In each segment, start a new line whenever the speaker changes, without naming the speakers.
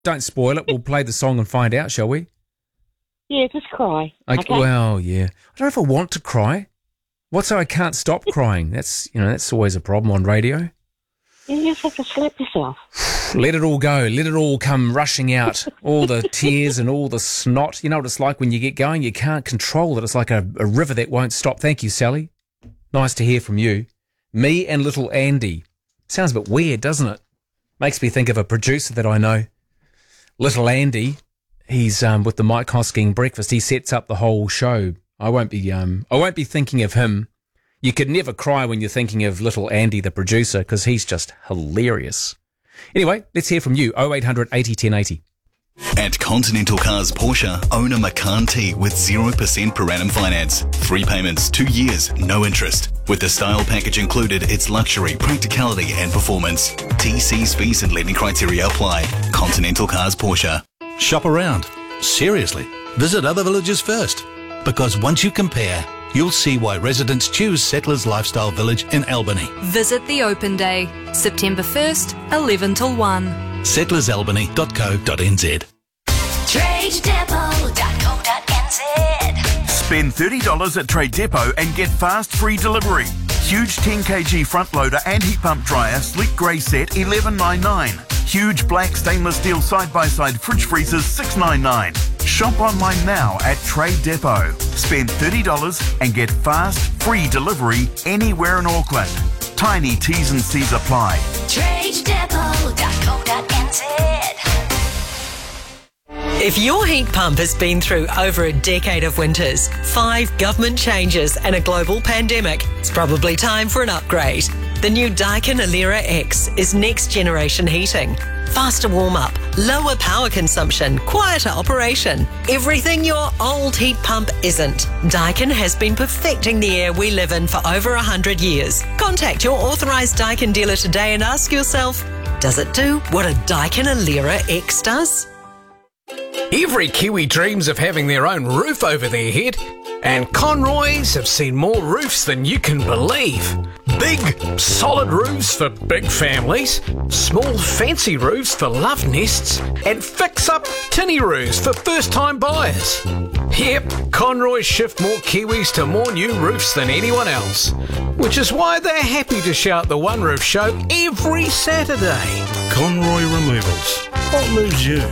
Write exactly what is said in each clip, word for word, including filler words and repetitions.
don't spoil it. We'll play the song and find out, shall we?
Yeah, just cry.
I,
okay?
Well, yeah. I don't know if I want to cry. What's so I can't stop crying? That's, you know, that's always a problem on radio.
You just have to slap yourself.
Let it all go. Let it all come rushing out. All the tears and all the snot. You know what it's like when you get going? You can't control it. It's like a, a river that won't stop. Thank you, Sally. Nice to hear from you. Me and little Andy. Sounds a bit weird, doesn't it? Makes me think of a producer that I know. Little Andy. He's um, with the Mike Hosking Breakfast. He sets up the whole show. I won't be. Um, I won't be thinking of him. You could never cry when you're thinking of little Andy, the producer, because he's just hilarious. Anyway, let's hear from you. oh eight hundred eighty ten eighty.
At Continental Cars Porsche, own a Macan T with zero percent per annum finance. Three payments, two years, no interest. With the style package included, it's luxury, practicality and performance. T Cs, fees and lending criteria apply. Continental Cars Porsche.
Shop around. Seriously. Visit other villages first. Because once you compare, you'll see why residents choose Settlers Lifestyle Village in Albany.
Visit the open day, September first, eleven till one.
settlers albany dot co dot n z.
trade depot dot co dot n z.
Spend thirty dollars at Trade Depot and get fast free delivery. Huge ten kilogram front loader and heat pump dryer, sleek grey set, eleven ninety-nine. Huge black stainless steel side-by-side fridge freezers, six ninety-nine. Shop online now at Trade Depot. Spend thirty dollars and get fast, free delivery anywhere in Auckland. Tiny T's and C's apply.
trade depot dot co dot n z.
If your heat pump has been through over a decade of winters, five government changes and a global pandemic, it's probably time for an upgrade. The new Daikin Alera X is next generation heating. Faster warm-up, lower power consumption, quieter operation. Everything your old heat pump isn't. Daikin has been perfecting the air we live in for over one hundred years. Contact your authorised Daikin dealer today and ask yourself, does it do what a Daikin Alera X does?
Every Kiwi dreams of having their own roof over their head, and Conroys have seen more roofs than you can believe. Big, solid roofs for big families, small, fancy roofs for love nests, and fix-up tinny roofs for first-time buyers. Yep, Conroys shift more Kiwis to more new roofs than anyone else, which is why they're happy to shout the One Roof Show every Saturday.
Conroy Removals. What moves you?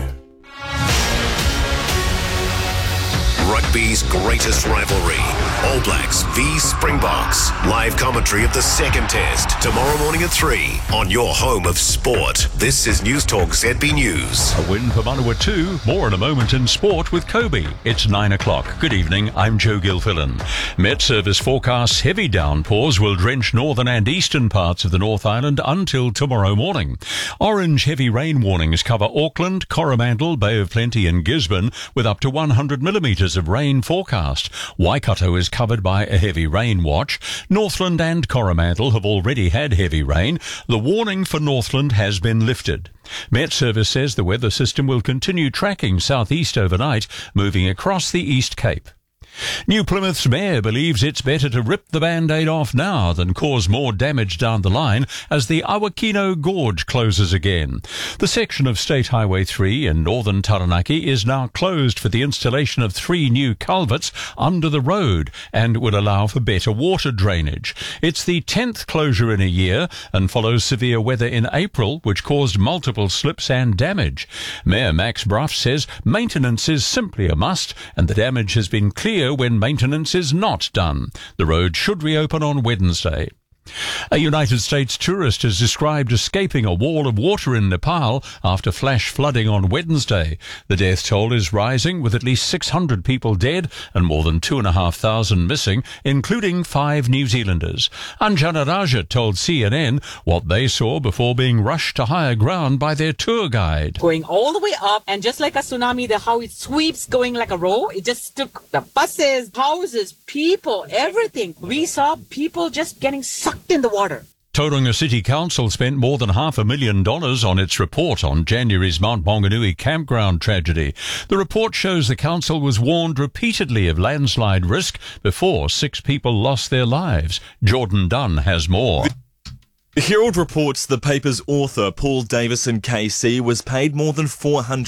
Rugby's greatest rivalry. All Blacks v Springboks. Live commentary of the second test tomorrow morning at three on your home of sport. This is News Talk Z B News.
A win for Manawatu. More in a moment in sport with Kobe. It's nine o'clock. Good evening. I'm Joe Gilfillan. Met Service forecasts heavy downpours will drench northern and eastern parts of the North Island until tomorrow morning. Orange heavy rain warnings cover Auckland, Coromandel, Bay of Plenty and Gisborne with up to one hundred millimetres of rain forecast. Waikato is covered by a heavy rain watch. Northland and Coromandel have already had heavy rain. The warning for Northland has been lifted. Met Service says the weather system will continue tracking southeast overnight, moving across the East Cape. New Plymouth's mayor believes it's better to rip the Band-Aid off now than cause more damage down the line as the Awakino Gorge closes again. The section of State Highway three in northern Taranaki is now closed for the installation of three new culverts under the road and will allow for better water drainage. It's the tenth closure in a year and follows severe weather in April, which caused multiple slips and damage. Mayor Max Bruff says maintenance is simply a must and the damage has been clear when maintenance is not done. The road should reopen on Wednesday. A United States tourist has described escaping a wall of water in Nepal after flash flooding on Wednesday. The death toll is rising, with at least six hundred people dead and more than two thousand five hundred missing, including five New Zealanders. Anjana Raja told C N N what they saw before being rushed to higher ground by their tour guide.
Going all the way up, and just like a tsunami, the how it sweeps going like a roll, it just took the buses, houses, people, everything. We saw people just getting sucked in the water.
Tauranga City Council spent more than half a million dollars on its report on January's Mount Maunganui campground tragedy. The report shows the council was warned repeatedly of landslide risk before six people lost their lives. Jordan Dunn has more.
The Herald reports the paper's author, Paul Davison K C, was paid more than four hundred